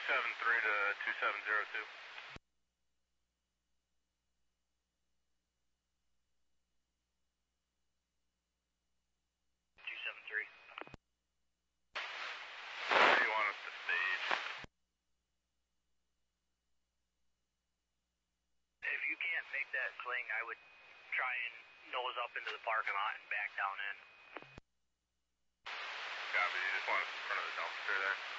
to 2702. 273. Where do you want us to stage? If you can't make that swing, I would try and nose up into the parking lot and back down in. Copy, you just want us in front of the dumpster there?